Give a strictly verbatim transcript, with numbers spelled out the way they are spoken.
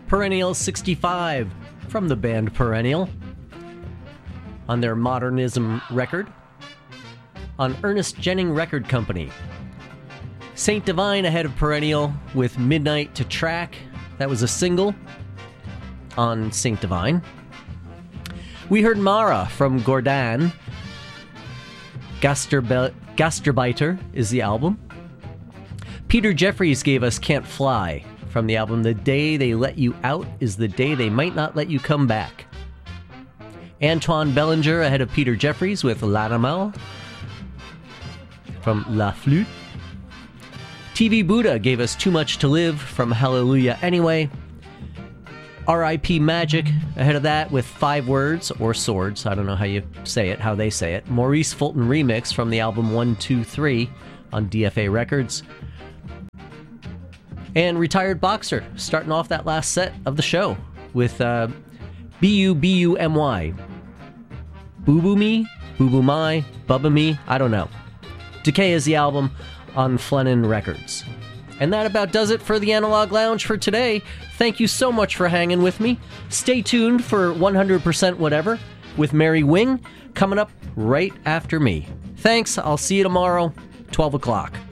Perennial sixty-five from the band Perennial on their Modernism record. On Ernest Jennings Record Company. Saint Divine ahead of Perennial with Midnight to Track. That was a single on Saint Divine. We heard Mara from Gordon. Gasterbe- Gasterbiter is the album. Peter Jeffries gave us Can't Fly from the album The Day They Let You Out is the Day They Might Not Let You Come Back. Antoine Bellinger ahead of Peter Jeffries with L'Animal from La Flute. T V Buddha gave us Too Much to Live from Hallelujah Anyway. R I P Magic ahead of that with Five Words or Swords. I don't know how you say it, how they say it. Maurice Fulton remix from the album one two three on D F A Records. And Retired Boxer starting off that last set of the show with uh, B U B U M Y. Boo Boo Me, Boo Boo My, Bubba Me, I don't know. Decay is the album on Flennon Records. And that about does it for the Analog Lounge for today. Thank you so much for hanging with me. Stay tuned for one hundred percent Whatever with Mary Wing coming up right after me. Thanks, I'll see you tomorrow, twelve o'clock.